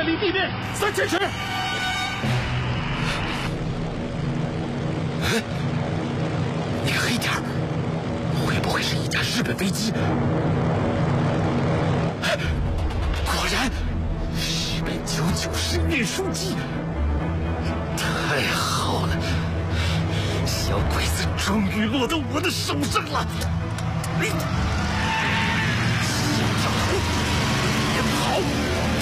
离地面3000尺。 那个黑点儿，会不会是一架日本飞机？果然，日本994运输机。太好了，小鬼子终于落到我的手上了。小张，别跑！